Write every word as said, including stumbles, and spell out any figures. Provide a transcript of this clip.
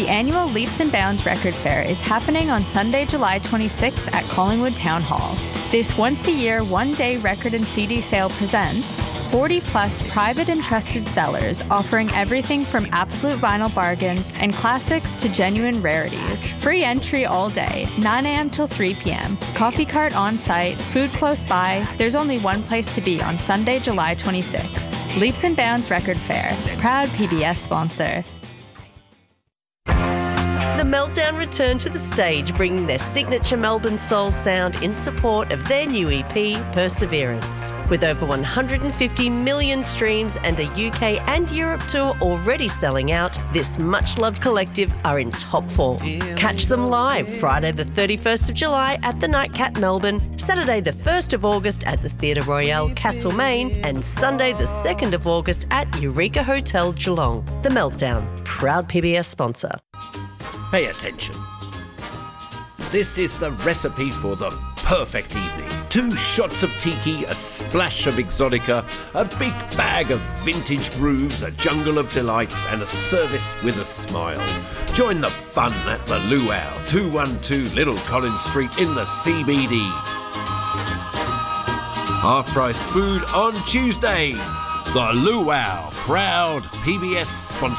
The annual Leaps and Bounds Record Fair is happening on Sunday, July twenty-sixth at Collingwood Town Hall. This once-a-year, one-day record and C D sale presents forty plus private and trusted sellers offering everything from absolute vinyl bargains and classics to genuine rarities. Free entry all day, nine a.m. till three p.m. Coffee cart on site, food close by. There's only one place to be on Sunday, July twenty-sixth. Leaps and Bounds Record Fair, proud P B S sponsor. The Meltdown return to the stage, bringing their signature Melbourne soul sound in support of their new E P, Perseverance. With over one hundred fifty million streams and a U K and Europe tour already selling out, this much-loved collective are in top form. Catch them live Friday the thirty-first of July at the Nightcat Melbourne, Saturday the first of August at the Theatre Royale Castlemaine, and Sunday the second of August at Eureka Hotel Geelong. The Meltdown, proud P B S sponsor. Pay attention. This is the recipe for the perfect evening. Two shots of tiki, a splash of exotica, a big bag of vintage grooves, a jungle of delights, and a service with a smile. Join the fun at the Luau, two one two Little Collins Street in the C B D. Half-price food on Tuesday. The Luau, proud P B S sponsor.